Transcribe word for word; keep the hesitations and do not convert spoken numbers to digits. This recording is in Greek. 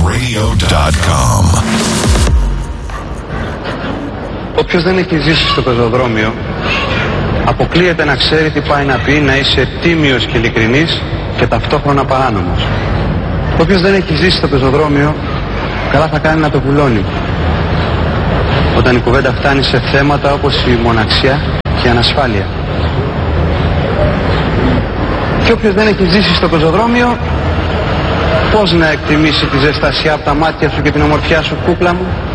radio dot com. Όποιος δεν έχει ζήσει στο πεζοδρόμιο, αποκλείεται να ξέρει τι πάει να πει να είσαι τίμιος και ειλικρινής και ταυτόχρονα παράνομος. Όποιος δεν έχει ζήσει στο πεζοδρόμιο, καλά θα κάνει να το βουλώνει. Όταν η κουβέντα φτάνει σε θέματα όπως η μοναξιά και η ανασφάλεια. Και όποιος δεν έχει ζήσει στο πεζοδρόμιο, πώς να εκτιμήσει τη ζεστασιά από τα μάτια σου και την ομορφιά σου, κούκλα μου?